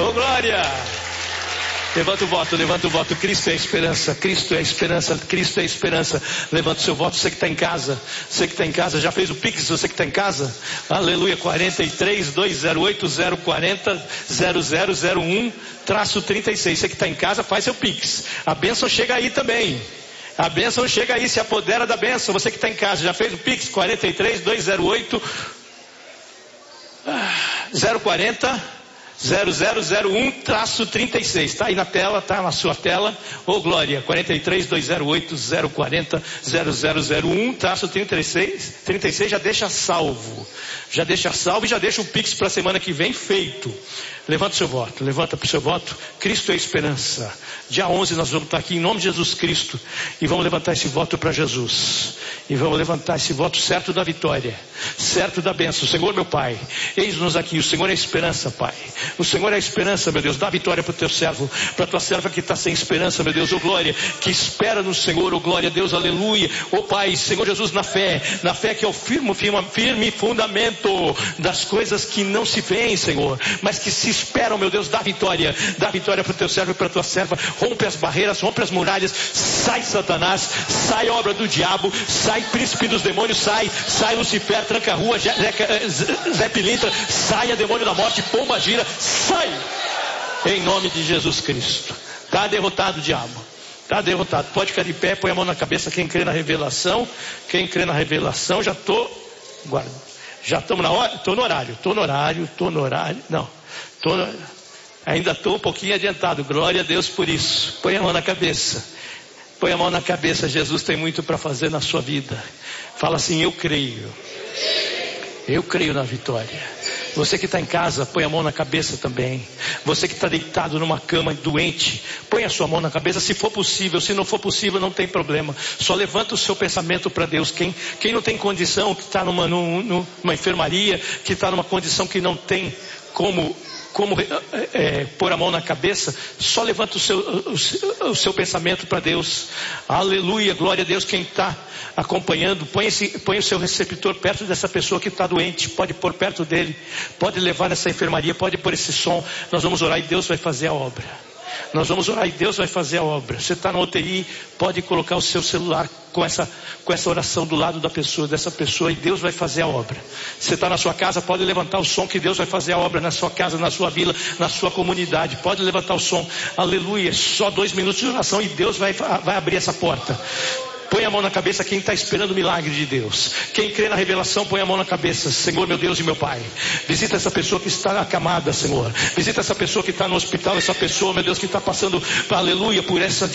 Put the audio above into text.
Oh, glória! Levanta o voto. Cristo é a esperança, Cristo é a esperança, Cristo é a esperança. Levanta o seu voto, você que está em casa. Você que está em casa, já fez o Pix, você que está em casa? Aleluia, 43-208-040-0001-36. Você que está em casa, faz seu Pix. A bênção chega aí também. A bênção chega aí, se apodera da bênção. Você que está em casa, já fez o Pix? 43-208-040-0001-36. Está aí na tela, está na sua tela. Ô glória, 43-208-040-0001-36. Já deixa salvo. Já deixa salvo e já deixa o Pix para a semana que vem feito. Levanta o seu voto, levanta para o seu voto. Cristo é a esperança. Dia 11 nós vamos estar aqui em nome de Jesus Cristo. E vamos levantar esse voto para Jesus. E vamos levantar esse voto certo da vitória, certo da bênção. Senhor meu Pai, eis-nos aqui. O Senhor é a esperança, Pai. O Senhor é a esperança, meu Deus. Dá vitória para o teu servo, para a tua serva que está sem esperança, meu Deus. Ô glória, que espera no Senhor. Ô glória a Deus, aleluia. Ô Pai, Senhor Jesus, na fé que é o firme fundamento das coisas que não se veem, Senhor, mas que se esperam, meu Deus. Dá vitória para o teu servo e para a tua serva. Rompe as barreiras, rompe as muralhas. Sai Satanás, sai obra do diabo, sai príncipe dos demônios, sai Lucifer, tranca a rua, Zé Pilintra, saia demônio da morte, pomba gira, sai em nome de Jesus Cristo. Está derrotado o diabo, está derrotado. Pode ficar de pé, põe a mão na cabeça. Quem crê na revelação, já estamos na hora, estou no horário, ainda estou um pouquinho adiantado. Glória a Deus por isso. Põe a mão na cabeça, Jesus tem muito para fazer na sua vida. Fala assim: eu creio na vitória. Você que está em casa, põe a mão na cabeça também. Você que está deitado numa cama doente, põe a sua mão na cabeça, se for possível. Se não for possível, não tem problema. Só levanta o seu pensamento para Deus. Quem não tem condição, que está numa enfermaria, que está numa condição que não tem como pôr a mão na cabeça, só levanta o seu pensamento para Deus. Aleluia, glória a Deus. Quem está acompanhando, põe o seu receptor perto dessa pessoa que está doente, pode pôr perto dele, pode levar nessa enfermaria, pode pôr esse som. Nós vamos orar e Deus vai fazer a obra. Você está na UTI, pode colocar o seu celular com essa oração do lado dessa pessoa, e Deus vai fazer a obra. Você está na sua casa, pode levantar o som, que Deus vai fazer a obra na sua casa, na sua vila, na sua comunidade. Pode levantar o som, aleluia. Só 2 minutos de oração e Deus vai abrir essa porta. Põe a mão na cabeça quem está esperando o milagre de Deus. Quem crê na revelação, põe a mão na cabeça. Senhor, meu Deus e meu Pai, visita essa pessoa que está acamada, Senhor. Visita essa pessoa que está no hospital. Essa pessoa, meu Deus, que está passando, aleluia, por essa